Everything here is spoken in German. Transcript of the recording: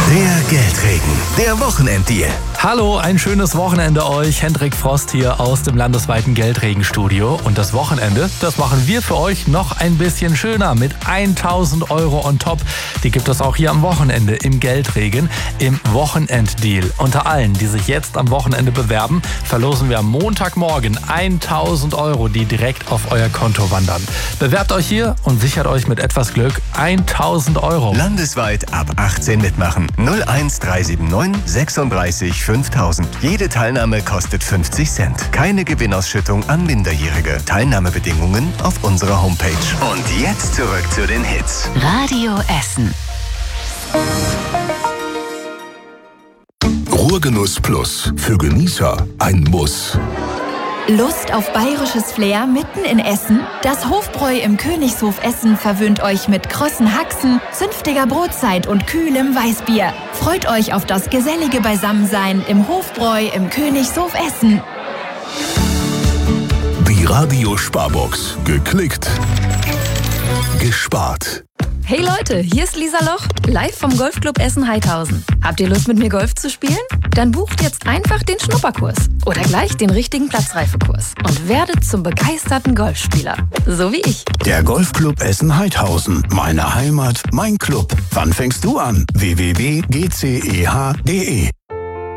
Der Geldregen, der Wochenenddeal. Hallo, ein schönes Wochenende euch. Hendrik Frost hier aus dem landesweiten Geldregenstudio. Und das Wochenende, das machen wir für euch noch ein bisschen schöner mit 1.000 Euro on top. Die gibt es auch hier am Wochenende im Geldregen, im Wochenenddeal. Unter allen, die sich jetzt am Wochenende bewerben, verlosen wir am Montagmorgen 1.000 Euro, die direkt auf euer Konto wandern. Bewerbt euch hier und sichert euch mit etwas Glück 1.000 Euro. Landesweit ab 18 mitmachen. 01379 36 5000. Jede Teilnahme kostet 50 Cent. Keine Gewinnausschüttung an Minderjährige. Teilnahmebedingungen auf unserer Homepage. Und jetzt zurück zu den Hits. Radio Essen. Ruhrgenuss Plus. Für Genießer ein Muss. Lust auf bayerisches Flair mitten in Essen? Das Hofbräu im Königshof Essen verwöhnt euch mit krossen Haxen, zünftiger Brotzeit und kühlem Weißbier. Freut euch auf das gesellige Beisammensein im Hofbräu im Königshof Essen. Die Radio-Sparbox. Geklickt. Gespart. Hey Leute, hier ist Lisa Loch, live vom Golfclub Essen-Heidhausen. Habt ihr Lust mit mir Golf zu spielen? Dann bucht jetzt einfach den Schnupperkurs oder gleich den richtigen Platzreifekurs und werdet zum begeisterten Golfspieler. So wie ich. Der Golfclub Essen-Heidhausen. Meine Heimat, mein Club. Wann fängst du an? www.gceh.de